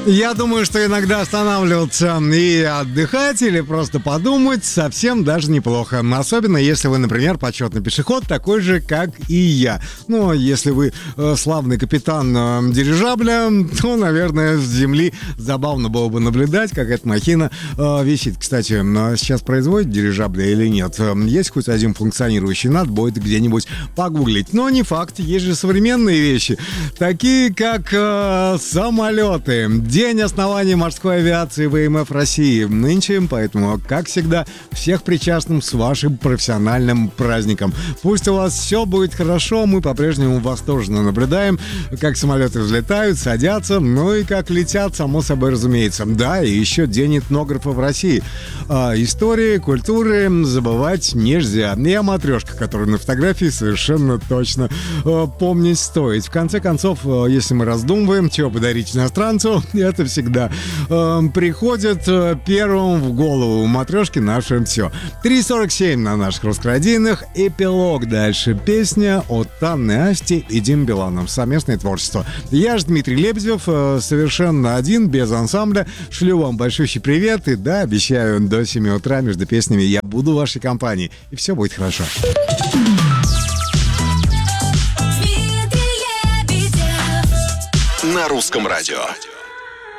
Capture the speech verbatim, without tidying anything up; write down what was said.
Я думаю, что иногда останавливаться и отдыхать или просто подумать совсем даже неплохо. Особенно если вы, например, почетный пешеход, такой же, как и я. Ну, если вы э, славный капитан э, дирижабля, то, наверное, с земли забавно было бы наблюдать, как эта махина э, висит. Кстати, э, сейчас производят дирижабли или нет? Э, есть хоть один функционирующий, надо будет где-нибудь погуглить. Но не факт, есть же современные вещи, такие как э, самолеты. День основания морской авиации ВМФ России нынче, поэтому, как всегда, всех причастным с вашим профессиональным праздником. Пусть у вас все будет хорошо, мы по-прежнему восторженно наблюдаем, как самолеты взлетают, садятся, ну и как летят, само собой разумеется. Да, и еще День этнографа в России. А, истории, культуры забывать нельзя. Я матрешка, которая на фотографии, совершенно точно э, помнить стоит. В конце концов, э, если мы раздумываем, чего подарить иностранцу, это всегда э, приходит э, первым в голову. У матрешки наше все. три сорок семь на наших русскородийных. Эпилог дальше. Песня от Анны Асти и Дим Биланов. Совместное творчество. Я же Дмитрий Лебедев, э, совершенно один, без ансамбля. Шлю вам большущий привет. И да, обещаю, до семи утра между песнями я буду в вашей компании. И все будет хорошо. На русском радио.